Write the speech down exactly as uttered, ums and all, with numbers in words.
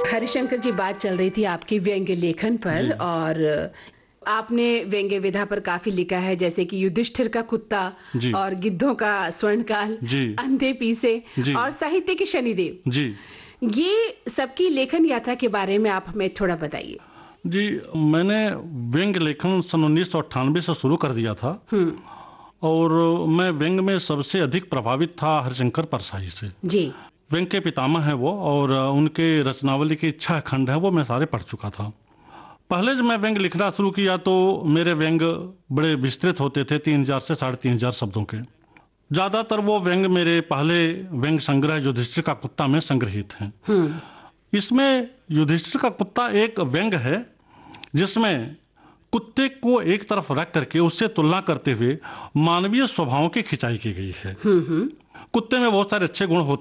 हरिशंकर जी, बात चल रही थी आपकी व्यंग्य लेखन पर और आपने व्यंग्य विधा पर काफी लिखा है, जैसे कि युधिष्ठिर का कुत्ता और गिद्धों का स्वर्णकाल, अंधे पीसे और साहित्य के शनिदेव जी। ये सबकी लेखन यात्रा के बारे में आप हमें थोड़ा बताइए। जी, मैंने व्यंग्य लेखन सन उन्नीस सौ अट्ठानवे से शुरू कर दिया था और मैं व्यंग्य में सबसे अधिक प्रभावित था हरिशंकर परसाई से जी। व्यंग्य के पितामह है वो और उनके रचनावली के छह खंड है वो मैं सारे पढ़ चुका था। पहले जब मैं व्यंग्य लिखना शुरू किया तो मेरे व्यंग्य बड़े विस्तृत होते थे, तीन हजार से साढ़े तीन हजार शब्दों के। ज्यादातर वो व्यंग्य मेरे पहले व्यंग्य संग्रह युधिष्ठिर का कुत्ता में संग्रहित हैं। इसमें युधिष्ठिर का कुत्ता एक व्यंग्य है जिसमें कुत्ते को एक तरफ रख करके उससे तुलना करते हुए मानवीय स्वभावों की खिंचाई की गई है। कुत्ते में बहुत सारे अच्छे गुण होते